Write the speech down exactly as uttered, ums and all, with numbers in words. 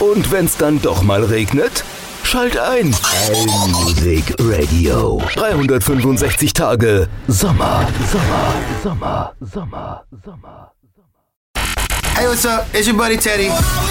Und wenn's dann doch mal regnet? Schalt ein. Allmusic Radio. dreihundertfünfundsechzig Tage Sommer, Sommer, Sommer, Sommer, Sommer. Hey, what's up? It's your buddy Teddy.